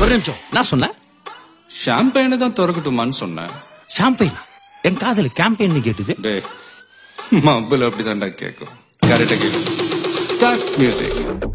ஒரு நிமிஷம், நான் சொன்னேன் ஷாம்பெயினை தான் திறக்கட்டுமான்னு சொன்னேன். ஷாம்பெயினா? என் காதல கேம்பெயின் கேட்டுது. டேய், மబ్బுல அப்படிதான்டா கேட்கும். கரெக்டா கேட்கும். Start music.